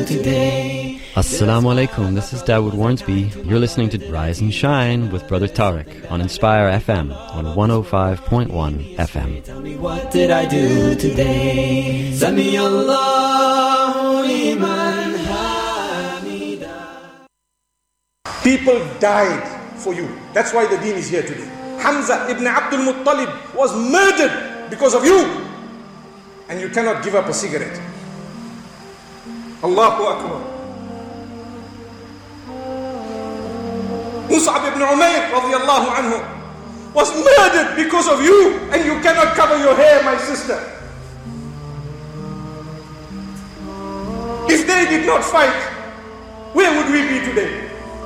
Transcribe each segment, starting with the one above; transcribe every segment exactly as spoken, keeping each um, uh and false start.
Assalamu alaikum, this is Dawood Warnsby. You're listening to Rise and Shine with Brother Tariq on Inspire F M on one oh five point one F M. Tell me, what did I do today? Sami Allahu liman hamida. People died for you. That's why the deen is here today. Hamza ibn Abdul Muttalib was murdered because of you. And you cannot give up a cigarette. Allahu Akbar. Mus'ab ibn Umayr radiyallahu anhu was murdered because of you, and you cannot cover your hair, my sister. If they did not fight, where would we be today?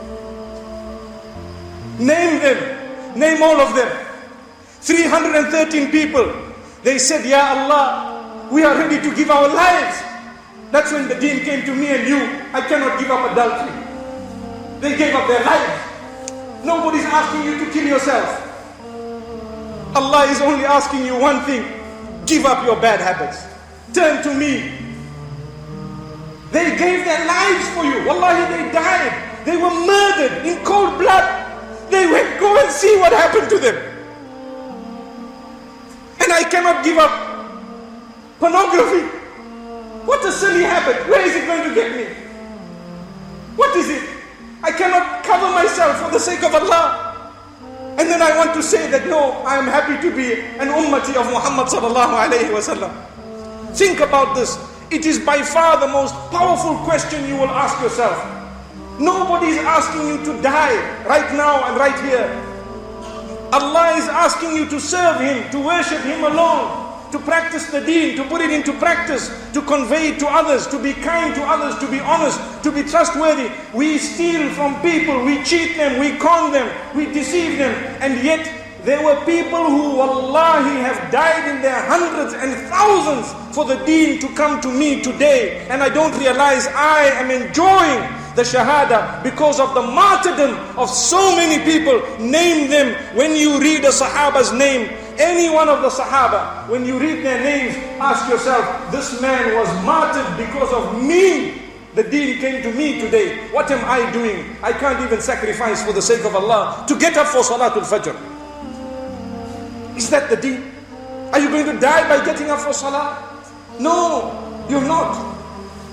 Name them, name all of them. three hundred thirteen people. They said, Ya Allah, we are ready to give our lives. That's when the deen came to me and you. I cannot give up adultery. They gave up their lives. Nobody's asking you to kill yourself. Allah is only asking you one thing. Give up your bad habits. Turn to me. They gave their lives for you. Wallahi, they died. They were murdered in cold blood. They went, go and see what happened to them. And I cannot give up pornography. What a silly habit. Where is it going to get me? What is it? I cannot cover myself for the sake of Allah. And then I want to say that no, I am happy to be an ummati of Muhammad sallallahu alayhi wa sallam. Think about this. It is by far the most powerful question you will ask yourself. Nobody is asking you to die right now and right here. Allah is asking you to serve Him, to worship Him alone, to practice the deen, to put it into practice, to convey it to others, to be kind to others, to be honest, to be trustworthy. We steal from people, we cheat them, we con them, we deceive them, and yet there were people who wallahi have died in their hundreds and thousands for the deen to come to me today, and I don't realize I am enjoying the shahada because of the martyrdom of so many people. Name them. When you read a sahaba's name, any one of the sahaba, when you read their names, ask yourself, this man was martyred because of me. The deen came to me today. What am I doing? I can't even sacrifice for the sake of Allah to get up for Salatul Fajr. Is that the deen? Are you going to die by getting up for Salah? No, you're not.